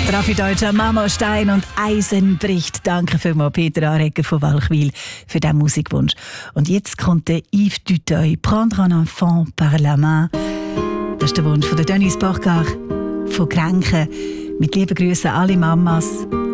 Raffi Deutscher, Mama Stein und Eisen bricht. Danke vielmals Peter Aregger von Walchwil für diesen Musikwunsch. Und jetzt kommt der Yves Duteuil, «Prendre un enfant par la main». Das ist der Wunsch von der Denise Borgard von Kränken. Mit lieben Grüßen alle Mamas.